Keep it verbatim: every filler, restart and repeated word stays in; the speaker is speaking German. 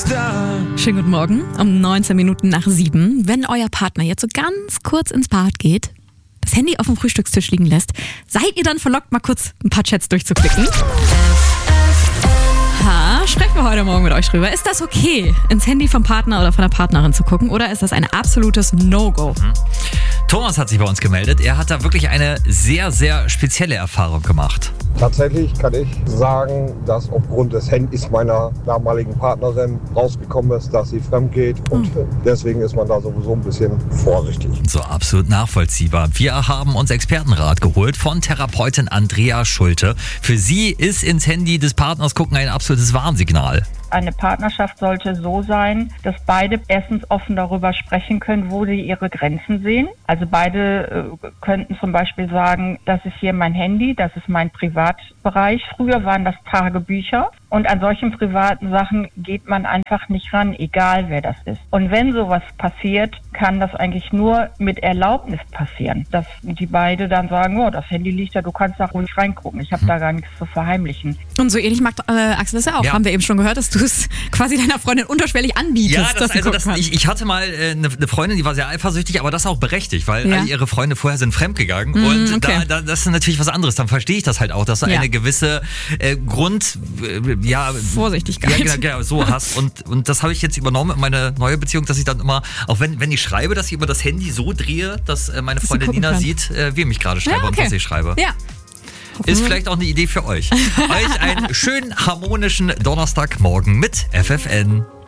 Star. Schönen guten Morgen, um neunzehn Minuten nach sieben. Wenn euer Partner jetzt so ganz kurz ins Bad geht, das Handy auf dem Frühstückstisch liegen lässt, seid ihr dann verlockt, mal kurz ein paar Chats durchzuklicken? Ha, sprechen wir heute Morgen mit euch drüber. Ist das okay, ins Handy vom Partner oder von der Partnerin zu gucken, oder ist das ein absolutes No-Go? Mhm. Thomas hat sich bei uns gemeldet. Er hat da wirklich eine sehr, sehr spezielle Erfahrung gemacht. Tatsächlich kann ich sagen, dass aufgrund des Handys meiner damaligen Partnerin rausgekommen ist, dass sie fremd geht und hm. deswegen ist man da sowieso ein bisschen vorsichtig. So, absolut nachvollziehbar. Wir haben uns Expertenrat geholt von Therapeutin Andrea Schulte. Für sie ist ins Handy des Partners gucken ein absolutes Warnsignal. Eine Partnerschaft sollte so sein, dass beide erstens offen darüber sprechen können, wo sie ihre Grenzen sehen. Also beide äh, könnten zum Beispiel sagen, das ist hier mein Handy, das ist mein Privatbereich. Früher waren das Tagebücher und an solchen privaten Sachen geht man einfach nicht ran, egal wer das ist. Und wenn sowas passiert, kann das eigentlich nur mit Erlaubnis passieren, dass die beide dann sagen, oh, das Handy liegt da, du kannst da ruhig reingucken, ich habe hm. da gar nichts zu verheimlichen. Und so ähnlich macht äh, Axel das ja auch, ja. Haben wir eben schon gehört, dass du es quasi deiner Freundin unterschwellig anbietest. Ja, das, dass also das, ich, ich hatte mal äh, eine, eine Freundin, die war sehr eifersüchtig, aber das auch berechtigt, weil ja. alle ihre Freunde vorher sind fremdgegangen mm, und okay. da, da, das ist natürlich was anderes, dann verstehe ich das halt auch, dass du ja. eine gewisse äh, Grund, äh, ja, Vorsichtigkeit ja, genau, genau, so hast und, und das habe ich jetzt übernommen in meine neue Beziehung, dass ich dann immer, auch wenn, wenn ich schreibe, dass ich immer das Handy so drehe, dass äh, meine Freundin Nina kann. sieht, äh, wem ich gerade schreibe ja, okay. und was ich schreibe. Ja. Ist vielleicht auch eine Idee für euch. Euch einen schönen harmonischen Donnerstagmorgen mit F F N.